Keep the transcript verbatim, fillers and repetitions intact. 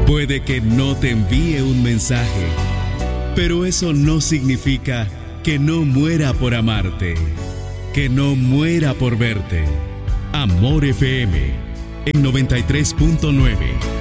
Puede que no te envíe un mensaje, pero eso no significa que no muera por amarte, que no muera por verte. Amor F M en noventa y tres punto nueve.